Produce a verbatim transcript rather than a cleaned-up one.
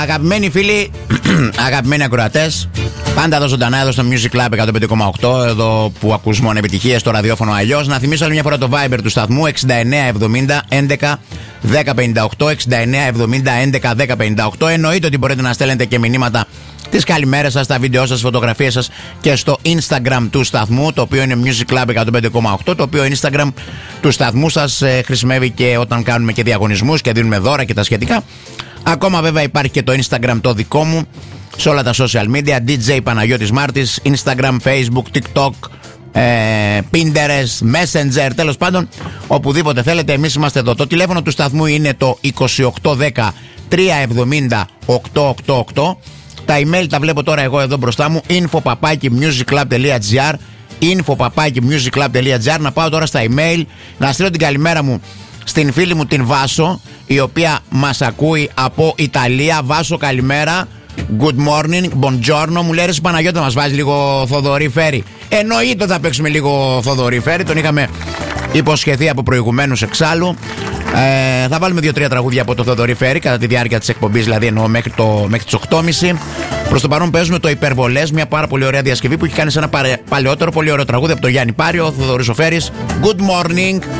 Αγαπημένοι φίλοι, αγαπημένοι ακροατές, πάντα εδώ ζωντανά εδώ στο Music Club εκατόν πέντε κόμμα οκτώ, εδώ που ακούς μόνο επιτυχίες στο ραδιόφωνο αλλιώς. Να θυμίσω άλλη μια φορά το Viber του σταθμού εξήντα εννέα εβδομήντα έντεκα δέκα πενήντα οκτώ, εξήντα εννέα εβδομήντα έντεκα δέκα πενήντα οκτώ. Εννοείται ότι μπορείτε να στέλνετε και μηνύματα τις καλημέρες σας, τα βίντεο σας, φωτογραφίες σας και στο Instagram του σταθμού, το οποίο είναι Music Club εκατόν πέντε κόμμα οκτώ, το οποίο Instagram του σταθμού σας ε, χρησιμεύει και όταν κάνουμε και διαγωνισμούς και δίνουμε δώρα και τα σχετικά. Ακόμα βέβαια υπάρχει και το Instagram το δικό μου σε όλα τα social media, ντι τζέι Παναγιώτης Μάρτης, Instagram, Facebook, TikTok, ε, Pinterest, Messenger, τέλος πάντων οπουδήποτε θέλετε εμείς είμαστε εδώ. Το τηλέφωνο του σταθμού είναι το είκοσι οκτώ δέκα τριακόσια εβδομήντα οκτακόσια ογδόντα οκτώ. Τα email τα βλέπω τώρα εγώ εδώ μπροστά μου, info παπάκι musicclub τελεία gr, info παπάκι musicclub τελεία gr. Να πάω τώρα στα email, να στείλω την καλημέρα μου στην φίλη μου την Βάσο, η οποία μας ακούει από Ιταλία. Βάσο, καλημέρα. Good morning, buongiorno. Μου λέει ρε Παναγιώτη, μας βάζει λίγο Θοδωρή Φέρη. Εννοείται θα παίξουμε λίγο Θοδωρή Φέρη, τον είχαμε υποσχεθεί από προηγουμένως εξάλλου. Ε, θα βάλουμε δύο-τρία τραγούδια από το Θοδωρή Φέρη κατά τη διάρκεια της εκπομπής, δηλαδή εννοώ μέχρι, το, μέχρι τις οκτώ και μισή. Προς το παρόν παίζουμε το Υπερβολές, μια πάρα πολύ ωραία διασκευή που έχει κάνει σε ένα παλαιότερο πολύ ωραίο τραγούδι από τον Γιάννη Πάριο, ο Θοδωρής ο Φέρης. Good morning.